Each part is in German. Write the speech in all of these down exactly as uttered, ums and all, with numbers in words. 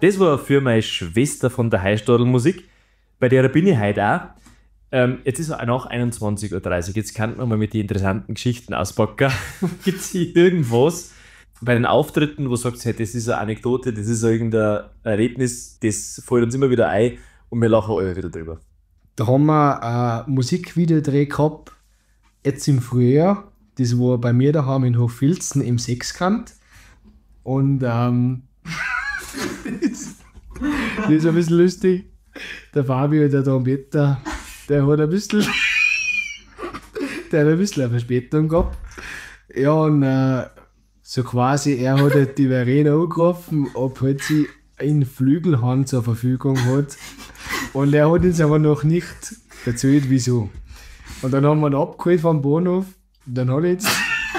Das war für meine Schwester von der Heistadl-Musik. Bei der bin ich heute auch. Ähm, jetzt ist es nach einundzwanzig Uhr dreißig. Jetzt kann man mal mit den interessanten Geschichten auspacken. Gibt es hier irgendwas bei den Auftritten, wo du sagst, hey, das ist eine Anekdote, das ist irgendein Erlebnis, das fällt uns immer wieder ein und wir lachen alle wieder drüber. Da haben wir ein Musikvideodreh gehabt, jetzt im Frühjahr. Das war bei mir daheim in Hochfilzen im Sechskant. Und ähm, das, das ist ein bisschen lustig. Der Fabio, der Trompeter, der hat ein bisschen, der hat ein bisschen eine Verspätung gehabt. Ja, und äh, so quasi, er hat halt die Verena angerufen, ob halt sie einen Flügelhorn zur Verfügung hat. Und er hat uns aber noch nicht erzählt, wieso. Und dann haben wir ihn abgeholt vom Bahnhof. Und dann hat er jetzt.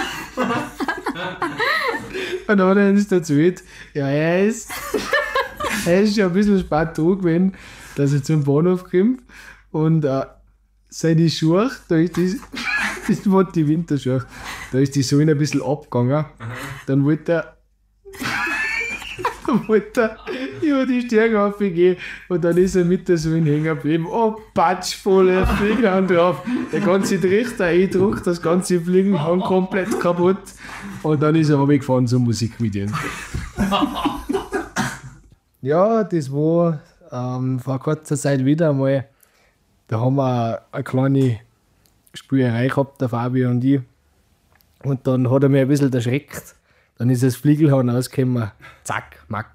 Und dann hat er uns erzählt, ja, er ist. Er ist schon ein bisschen spät dran gewesen, dass er zum Bahnhof kommt. Und äh, seine Schuhe, da ist das. Das waren die Winterschuhe. Da ist die Sohlen ein bisschen abgegangen. Dann wollte er. Dann wollte er über die Stärke raufgehen und dann ist er mit der Sohlen hängen geblieben. Oh, patsch, voller Fliegenhand drauf. Der ganze Trichter eingedruckt, das ganze Fliegenhand komplett kaputt. Und dann ist er runtergefahren zum Musikvideo. Ja, das war ähm, vor kurzer Zeit wieder einmal. Da haben wir eine kleine Spielerei gehabt, der Fabio und ich. Und dann hat er mich ein bisschen erschreckt. Dann ist das Fliegelhorn ausgekommen. Zack, mack.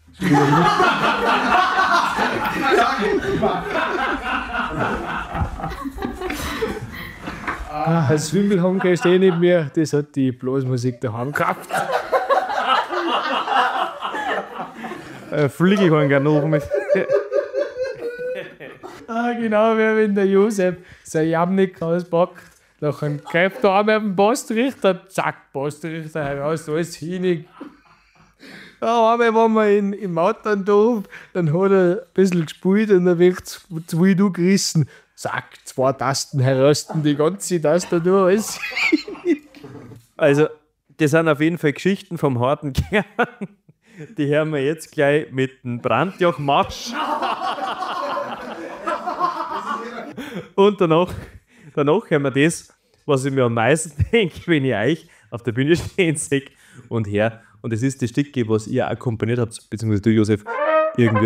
ah, das Flügelhorn steht neben mir, das hat die Blasmusik daheim gehabt. Ein Flügelhorn gar noch mit. ah, genau, wie wenn der Josef sein Jamnik auspackt. Nachher greift der Arm auf den Postrichter, zack, Postrichter heraus, alles hinig. Ja, einmal waren wir in, im Mautandorf, dann hat er ein bisschen gespielt und dann wird zwei du gerissen. Zack, zwei Tasten heraus, die ganze Tastatur, alles hinig. Also, das sind auf jeden Fall Geschichten vom harten Kern. Die hören wir jetzt gleich mit dem Brandjoch-Marsch. Und danach, danach hören wir das, was ich mir am meisten denke, wenn ich euch auf der Bühne stehen sehe und her. Und das ist das Stück, was ihr akkompaniert habt, beziehungsweise du, Josef, irgendwie.